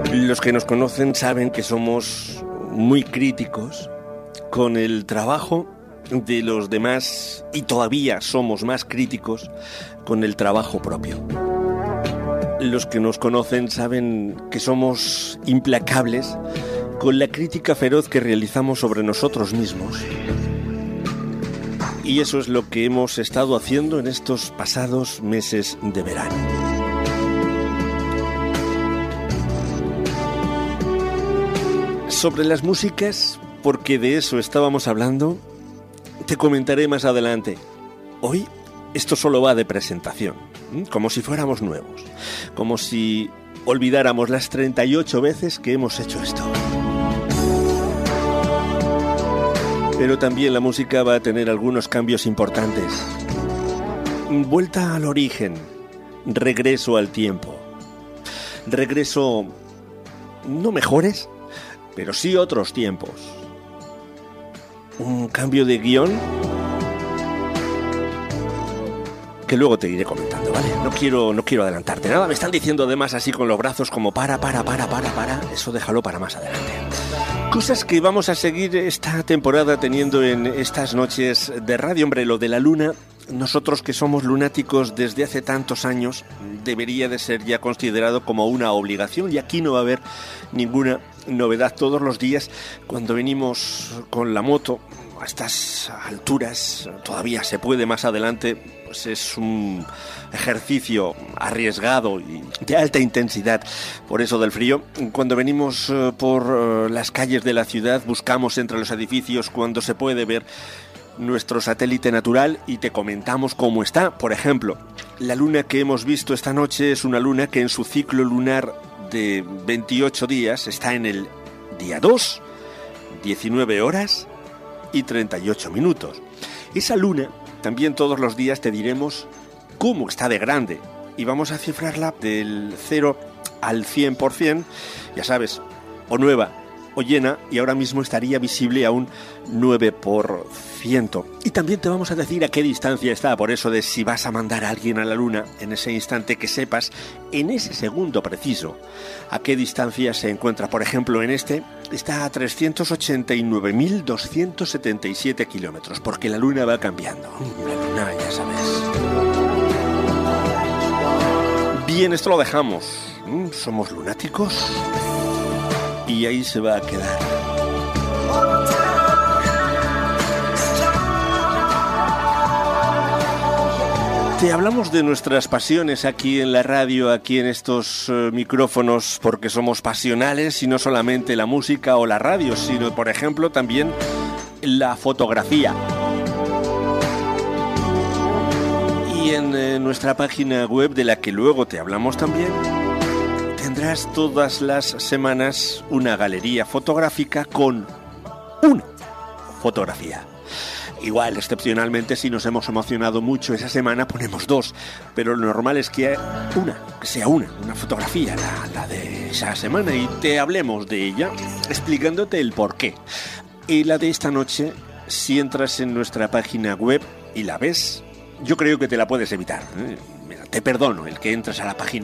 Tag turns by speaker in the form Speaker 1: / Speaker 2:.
Speaker 1: Los que nos conocen saben que somos muy críticos con el trabajo de los demás y todavía somos más críticos con el trabajo propio. Los que nos conocen saben que somos implacables con la crítica feroz que realizamos sobre nosotros mismos. Y eso es lo que hemos estado haciendo en estos pasados meses de verano. Sobre las músicas, porque de eso estábamos hablando, te comentaré más adelante. Hoy esto solo va de presentación, como si fuéramos nuevos, como si olvidáramos las 38 veces que hemos hecho esto. Pero también la música va a tener algunos cambios importantes. Vuelta al origen, regreso al tiempo. Regreso, no mejores, pero sí otros tiempos. Un cambio de guión que luego te iré comentando, ¿vale? No quiero adelantarte nada. Me están diciendo además así con los brazos como para. Eso déjalo para más adelante. Cosas que vamos a seguir esta temporada teniendo en estas noches de radio. Hombre, lo de la luna, nosotros que somos lunáticos desde hace tantos años, debería de ser ya considerado como una obligación, y aquí no va a haber ninguna novedad. Todos los días cuando venimos con la moto a estas alturas, todavía se puede más adelante, pues es un ejercicio arriesgado y de alta intensidad por eso del frío. Cuando venimos por las calles de la ciudad, buscamos entre los edificios cuando se puede ver nuestro satélite natural y te comentamos cómo está. Por ejemplo, la luna que hemos visto esta noche es una luna que en su ciclo lunar de 28 días está en el día 2, 19 horas y 38 minutos. Esa luna también todos los días te diremos cómo está de grande y vamos a cifrarla del 0 al 100%, ya sabes, o nueva o llena, y ahora mismo estaría visible a un 9%. Y también te vamos a decir a qué distancia está, por eso de si vas a mandar a alguien a la luna en ese instante, que sepas en ese segundo preciso a qué distancia se encuentra. Por ejemplo, en este está a 389.277 kilómetros, porque la luna va cambiando. La luna, ya sabes. Bien, esto lo dejamos. Somos lunáticos y ahí se va a quedar. Te hablamos de nuestras pasiones aquí en la radio, aquí en estos micrófonos, porque somos pasionales, y no solamente la música o la radio, sino, por ejemplo, también la fotografía. Y en nuestra página web, de la que luego te hablamos también, tendrás todas las semanas una galería fotográfica con una fotografía. Igual, excepcionalmente, si nos hemos emocionado mucho esa semana, ponemos dos, pero lo normal es que sea una fotografía, la de esa semana, y te hablemos de ella explicándote el porqué. Y la de esta noche, si entras en nuestra página web y la ves, yo creo que te la puedes evitar. Mira, te perdono el que entres a la página